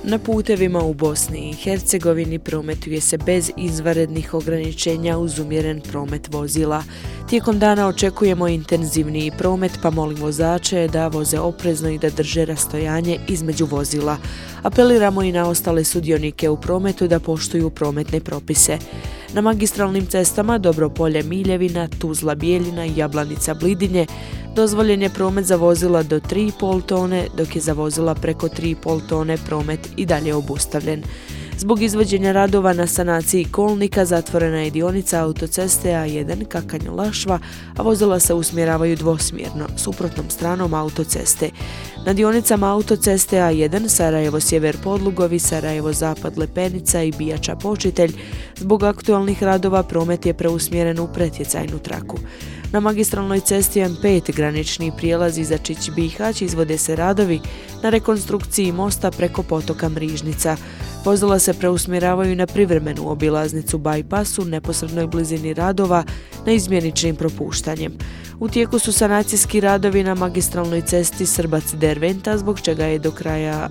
Na putevima u Bosni i Hercegovini prometuje se bez izvanrednih ograničenja uz umjeren promet vozila. Tijekom dana očekujemo intenzivniji promet, pa molim vozače da voze oprezno i da drže rastojanje između vozila. Apeliramo i na ostale sudionike u prometu da poštuju prometne propise. Na magistralnim cestama Dobropolje-Miljevina, Tuzla-Bijeljina i Jablanica-Blidinje dozvoljen je promet za vozila do 3,5 tone, dok je za vozila preko 3,5 tone promet i dalje obustavljen. Zbog izvođenja radova na sanaciji kolnika zatvorena je dionica autoceste A1 Kakanj-Lašva, a vozila se usmjeravaju dvosmjerno, suprotnom stranom autoceste. Na dionicama autoceste A1 Sarajevo-Sjever Podlugovi, Sarajevo-Zapad Lepenica i Bijača Počitelj zbog aktualnih radova promet je preusmjeren u pretjecajnu traku. Na magistralnoj cesti M5 granični prijelaz Izačić-Bihać izvode se radovi na rekonstrukciji mosta preko potoka Mrižnica. Vozila se preusmjeravaju na privremenu obilaznicu Bajpas u neposrednoj blizini radova na izmjeničnim propuštanjem. U tijeku su sanacijski radovi na magistralnoj cesti Srbac-Derventa, zbog čega je do kraja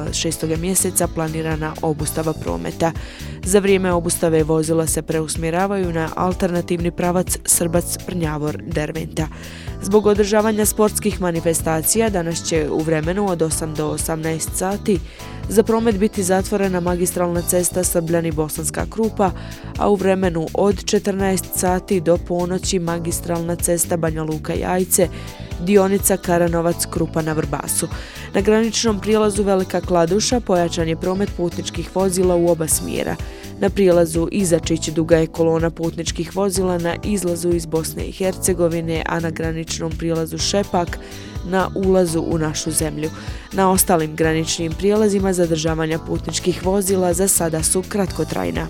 6. mjeseca planirana obustava prometa. Za vrijeme obustave vozila se preusmjeravaju na alternativni pravac Srbac-Prnjavor-Derventa. Zbog održavanja sportskih manifestacija danas će u vremenu od 8 do 18 sati za promet biti zatvorena magistralna cesta Srbljani-Bosanska Krupa, a u vremenu od 14 sati do ponoći magistralna cesta Banja Luka-Jajce, dionica Karanovac-Krupa na Vrbasu. Na graničnom prijelazu Velika Kladuša pojačan je promet putničkih vozila u oba smjera. Na prijelazu Izačić duga je kolona putničkih vozila na izlazu iz Bosne i Hercegovine, a na graničnom prijelazu Šepak na ulazu u našu zemlju. Na ostalim graničnim prijelazima zadržavanja putničkih vozila za sada su kratkotrajna.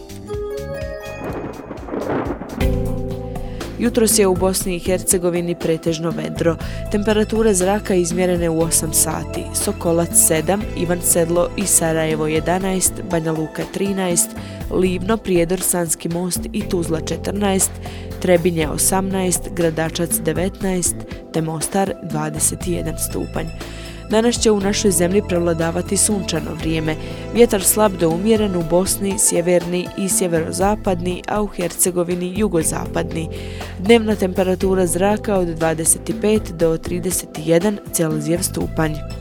Jutros je u Bosni i Hercegovini pretežno vedro. Temperature zraka izmjerene u 8 sati. Sokolac 7, Ivan Sedlo i Sarajevo 11, Banja Luka 13, Livno, Prijedor, Sanski Most i Tuzla 14, Trebinje 18, Gradačac 19, te Mostar 21 stupanj. Danas će u našoj zemlji prevladavati sunčano vrijeme. Vjetar slab do umjeren u Bosni, sjeverni i sjeverozapadni, a u Hercegovini jugozapadni. Dnevna temperatura zraka od 25 do 31 Celzijev stupanj.